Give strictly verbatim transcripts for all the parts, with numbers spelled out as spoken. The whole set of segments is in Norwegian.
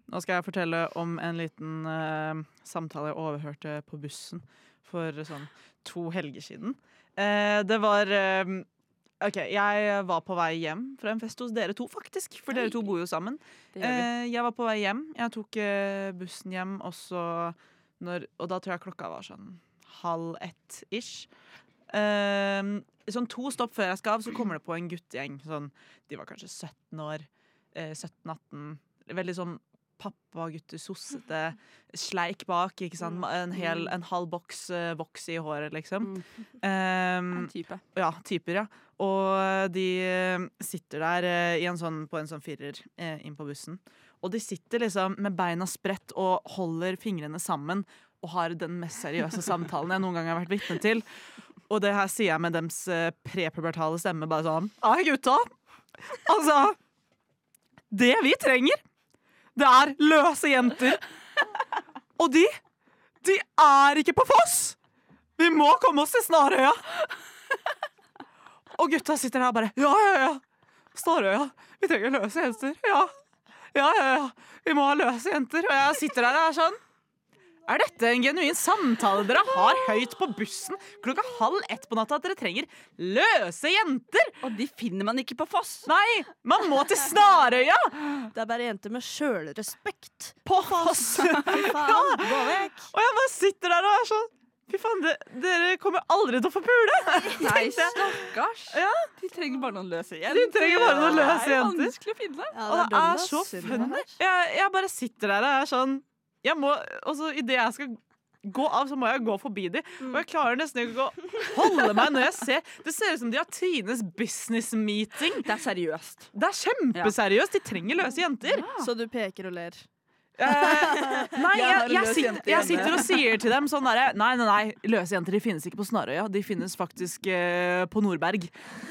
nå skal jeg fortelle om en liten uh, samtale jeg overhørte på bussen for sånn to helger siden. Uh, det var uh, Ok, jeg var på vei hjem fra en fest hos dere to, faktisk. For Hei. Dere to bor jo sammen. Uh, jeg var på vei hjem. Jeg tok uh, bussen hjem, og, så når, og da tror jeg klokka var sånn halv ett-ish. Uh, sånn to stopp før jeg skal av, så kommer det på en guttegjeng. Sånn, de var kanskje sytten år. Uh, sytten atten. Veldig sånn pappa-gutter, sossete, sleik bak, ikke sant? En, hel, en halv boks uh, voks i håret, liksom. Um, en type. Ja, typer, ja. Og de uh, sitter der uh, i en sånn, på en sånn firer uh, inn på bussen. Og de sitter liksom med beina spredt og holder fingrene sammen og har den mest seriøse samtalen jeg noen gang har vært vitne til. Og det her sier jeg med dems uh, prepubertale stemme, bare sånn, «Ai, gutta! Altså, det vi trenger, det er løse jenter. Og de, de er ikke på Foss. Vi må komme oss til Snarøya. Og gutta sitter der og bare, ja, ja, ja. Snarøya, vi trenger løse jenter. Ja, ja, ja, ja. Vi må ha løse jenter. Og jeg sitter der og er sånn, er dette en genuin samtale dere har høyt på bussen klokka halv ett på natta at dere trenger løse jenter? Og de finner man ikke på Foss. Nei, man må til Snarøya. Det er bare jenter med sjølrespekt. På Foss. Fy faen, gå vekk. Og jeg bare sitter der og er sånn, fy faen, det, dere kommer aldri til å få pule. Nei, stakkars. Ja. De trenger bare noen løse jenter. De trenger bare noen løse jenter. Det er vanskelig å finne. Ja, og det er, er så funny. Jeg, jeg bare sitter der og er sånn, jeg må, også i det jeg skal gå av, så må jeg gå forbi de. Og jeg klarer nesten ikke å holde meg når jeg ser. Det ser ut som de har Trines business meeting. Det er seriøst. Det er kjempeseriøst. De trenger løse jenter. Ja. Så du peker og ler. Uh, nei, jeg, jeg, sitter, jeg sitter og sier til dem sånn der, nei, nei, nei, løse jenter de finnes ikke på Snarøya. De finnes faktisk uh, på Nordberg.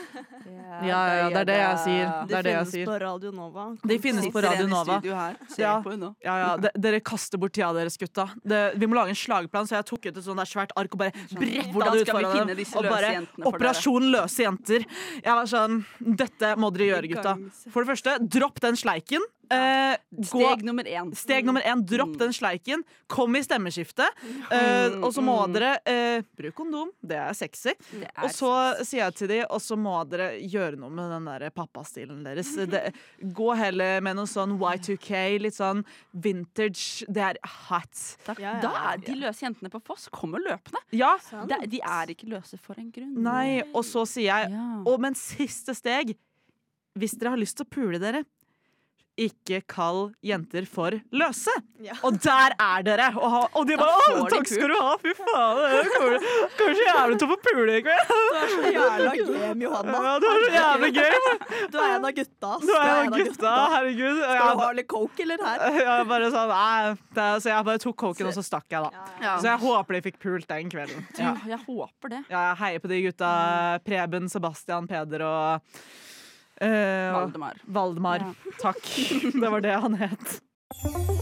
Ja, ja, det er det jeg sier. Det er de det jeg finnes sier. på Radio Nova. De finnes på Radio Nova. Ja, ja, ja, de, dere kaster bort tida deres, gutta. Det, vi må lage en slagplan, så jeg tok ut et sånt der svært ark og bare bretta det ut foran dem. Og bare, Operasjon løse jenter. Jeg var sånn, dette må dere gjøre, gutta. For det første, dropp den sleiken. Uh, steg gå, nummer én Steg nummer én, dropp den sleiken. Kom i stemmeskiftet. uh, Og så må dere uh, bruk kondom, det er sexy. det er Og så sexy. Sier jeg til de, og så må dere gjøre noe med den der pappastilen deres. det, Gå heller med noe sånn Y to K, litt sånn vintage. Det er hot. ja, ja, ja. Da er de løse jentene på Foss kommer løpende. Ja. de, de er ikke løse for en grunn. Nei, og så sier jeg ja. Og men siste steg, hvis dere har lyst til å pule dere, ikke kall jenter for løse. Ja. Og der er dere. Og, ha, og de bare, åh, takk skal du ha, fy faen. Det kommer, kommer så jævlig til å få pule i kveld. Du er så jævla game, Johanna. Ja, du er så jævlig game. Du er en av gutta. Du er en av gutta, herregud. Skal du ha litt coke, eller her? Ja, bare sånn, nei. Det, så jeg bare tok coken, og så stakk jeg da. Ja. Så jeg håper de fikk pult den kvelden. Ja. Du, jeg håper det. Ja, jeg heier på de gutta. Preben, Sebastian, Peder og... Uh, Valdemar. Valdemar. Ja. Takk. Det var det han het.